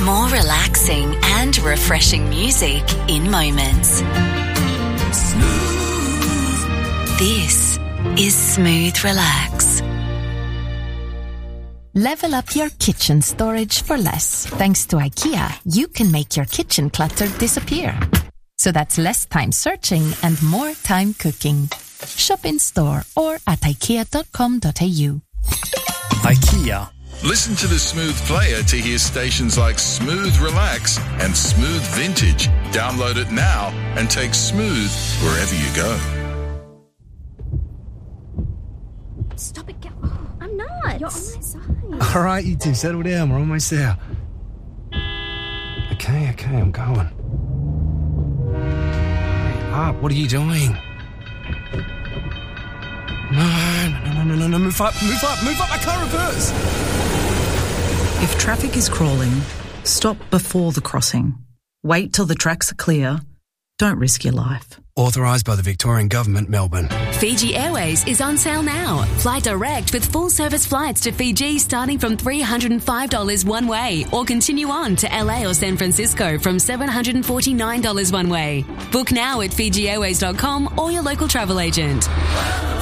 More relaxing and refreshing music in moments. Smooth. This is Smooth Relax. Level up your kitchen storage for less. Thanks to IKEA, you can make your kitchen clutter disappear. So that's less time searching and more time cooking. Shop in store or at ikea.com.au. IKEA. Listen to the Smooth player to hear stations like Smooth Relax and Smooth Vintage. Download it now and take Smooth wherever you go. Stop it, I'm not. You're on my side. All right, you two, settle down. We're almost there. Okay, I'm going. Hurry up. What are you doing? No. Move up. I can't reverse. If traffic is crawling, stop before the crossing. Wait till the tracks are clear. Don't risk your life. Authorised by the Victorian Government, Melbourne. Fiji Airways is on sale now. Fly direct with full service flights to Fiji starting from $305 one way, or continue on to LA or San Francisco from $749 one way. Book now at FijiAirways.com or your local travel agent.